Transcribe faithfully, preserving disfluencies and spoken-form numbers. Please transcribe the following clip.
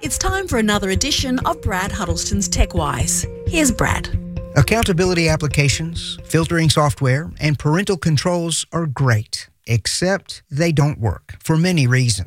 It's time for another edition of Brad Huddleston's TechWise. Here's Brad. Accountability applications, filtering software, and parental controls are great, except they don't work for many reasons.